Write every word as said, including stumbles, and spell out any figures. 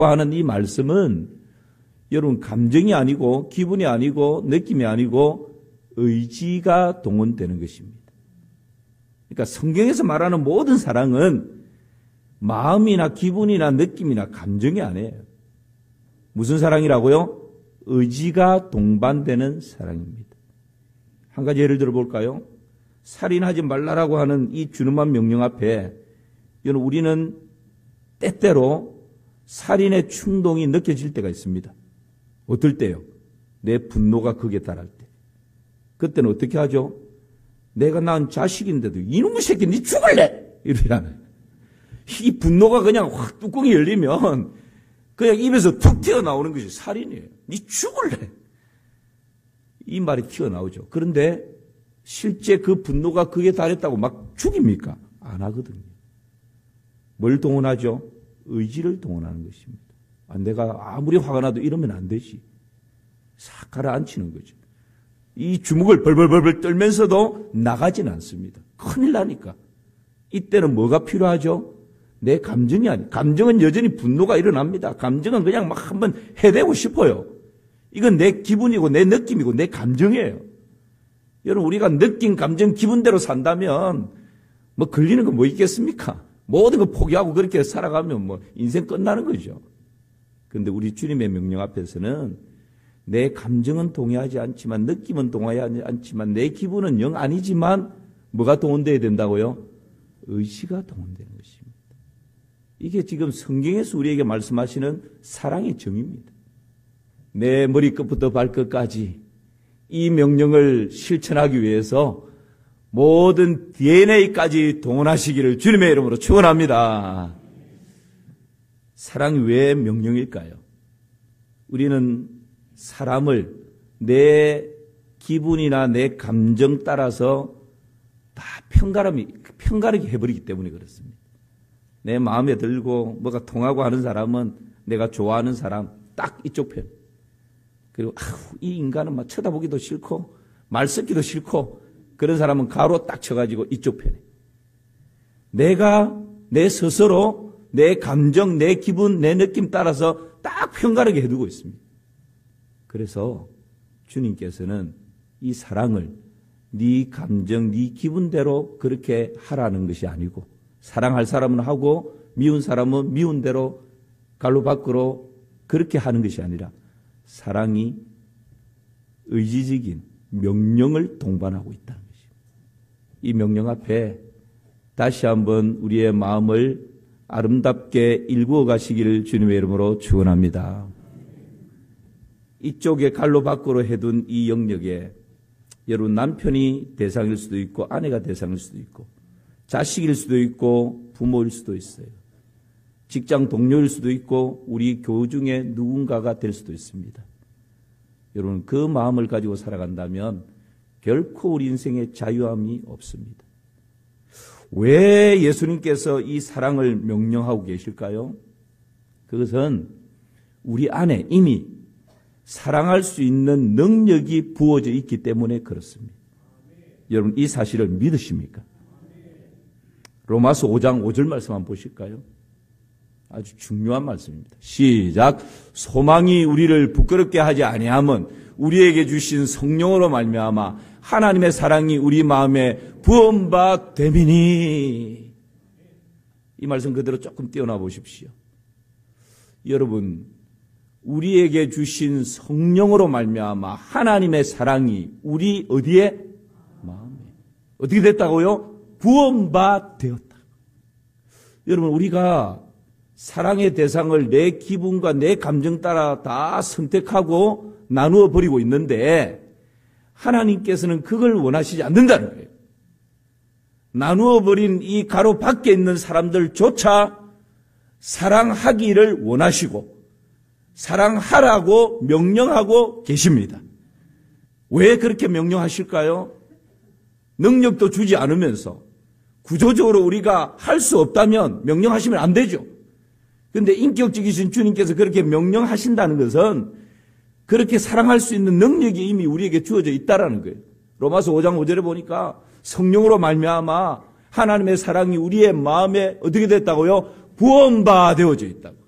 하는 이 말씀은 여러분 감정이 아니고 기분이 아니고 느낌이 아니고 의지가 동원되는 것입니다. 그러니까 성경에서 말하는 모든 사랑은 마음이나 기분이나 느낌이나 감정이 아니에요. 무슨 사랑이라고요? 의지가 동반되는 사랑입니다. 한 가지 예를 들어 볼까요? 살인하지 말라라고 하는 이 준엄한 명령 앞에 여러분 우리는 때때로 살인의 충동이 느껴질 때가 있습니다. 어떨 때요? 내 분노가 극에 달할 때. 그때는 어떻게 하죠? 내가 낳은 자식인데도 이놈의 새끼 니 죽을래! 이러잖아요. 이 분노가 그냥 확 뚜껑이 열리면 그냥 입에서 툭 튀어나오는 것이 살인이에요. 니 죽을래! 이 말이 튀어나오죠. 그런데 실제 그 분노가 극에 달했다고 막 죽입니까? 안 하거든요. 뭘 동원하죠? 의지를 동원하는 것입니다. 아, 내가 아무리 화가 나도 이러면 안 되지. 싹 가라앉히는 거죠. 이 주먹을 벌벌벌벌 떨면서도 나가진 않습니다. 큰일 나니까. 이때는 뭐가 필요하죠? 내 감정이 아니. 감정은 여전히 분노가 일어납니다. 감정은 그냥 막 한번 해대고 싶어요. 이건 내 기분이고 내 느낌이고 내 감정이에요. 여러분 우리가 느낀 감정 기분대로 산다면 뭐 걸리는 거 뭐 있겠습니까? 모든 거 포기하고 그렇게 살아가면 뭐 인생 끝나는 거죠. 그런데 우리 주님의 명령 앞에서는 내 감정은 동의하지 않지만 느낌은 동의하지 않지만 내 기분은 영 아니지만 뭐가 동원돼야 된다고요? 의지가 동원되는 것입니다. 이게 지금 성경에서 우리에게 말씀하시는 사랑의 정의입니다. 내 머리끝부터 발끝까지 이 명령을 실천하기 위해서 모든 디엔에이까지 동원하시기를 주님의 이름으로 축원합니다. 사랑이 왜 명령일까요? 우리는 사람을 내 기분이나 내 감정 따라서 다 편가름이, 편가르게 해버리기 때문에 그렇습니다. 내 마음에 들고 뭐가 통하고 하는 사람은 내가 좋아하는 사람 딱 이쪽 편. 그리고 아우, 이 인간은 막 쳐다보기도 싫고 말 섞기도 싫고 그런 사람은 가로 딱 쳐가지고 이쪽 편에. 내가 내 스스로 내 감정, 내 기분, 내 느낌 따라서 딱 편가르게 해두고 있습니다. 그래서 주님께서는 이 사랑을 네 감정, 네 기분대로 그렇게 하라는 것이 아니고 사랑할 사람은 하고 미운 사람은 미운 대로 갈로 밖으로 그렇게 하는 것이 아니라 사랑이 의지적인 명령을 동반하고 있다는 것입니다. 이 명령 앞에 다시 한번 우리의 마음을 아름답게 일구어 가시기를 주님의 이름으로 축원합니다. 이쪽에 갈로 밖으로 해둔 이 영역에 여러분 남편이 대상일 수도 있고 아내가 대상일 수도 있고 자식일 수도 있고 부모일 수도 있어요. 직장 동료일 수도 있고 우리 교우 중에 누군가가 될 수도 있습니다. 여러분 그 마음을 가지고 살아간다면 결코 우리 인생에 자유함이 없습니다. 왜 예수님께서 이 사랑을 명령하고 계실까요? 그것은 우리 안에 이미 사랑할 수 있는 능력이 부어져 있기 때문에 그렇습니다. 여러분 이 사실을 믿으십니까? 로마서 오 장 오 절 말씀 한번 보실까요? 아주 중요한 말씀입니다. 시작. 소망이 우리를 부끄럽게 하지 아니함은 우리에게 주신 성령으로 말미암아 하나님의 사랑이 우리 마음에 부은 바 됨이니. 이 말씀 그대로 조금 띄어놔 보십시오. 여러분 우리에게 주신 성령으로 말미암아 하나님의 사랑이 우리 어디에? 마음에. 어떻게 됐다고요? 부은 바 되었다. 여러분 우리가 사랑의 대상을 내 기분과 내 감정 따라 다 선택하고 나누어 버리고 있는데 하나님께서는 그걸 원하시지 않는다는 거예요. 나누어 버린 이 가로 밖에 있는 사람들조차 사랑하기를 원하시고 사랑하라고 명령하고 계십니다. 왜 그렇게 명령하실까요? 능력도 주지 않으면서 구조적으로 우리가 할 수 없다면 명령하시면 안 되죠. 그런데 인격적이신 주님께서 그렇게 명령하신다는 것은 그렇게 사랑할 수 있는 능력이 이미 우리에게 주어져 있다라는 거예요. 로마서 오 장 오 절에 보니까 성령으로 말미암아 하나님의 사랑이 우리의 마음에 어떻게 됐다고요? 부은 바 되어져 있다고.